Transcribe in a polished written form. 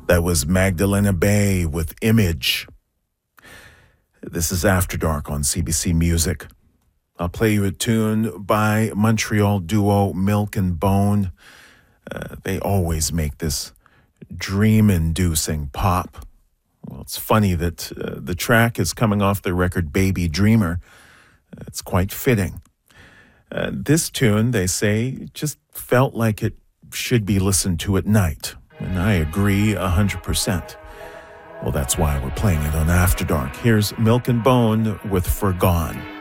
That was Magdalena Bay with Image. This is After Dark on CBC Music. I'll play you a tune by Montreal duo Milk and Bone. They always make this dream-inducing pop. Well, it's funny that the track is coming off their record Baby Dreamer. It's quite fitting. This tune, they say, just felt like it should be listened to at night. And I agree 100%. Well, that's why we're playing it on After Dark. Here's Milk and Bone with Forgone.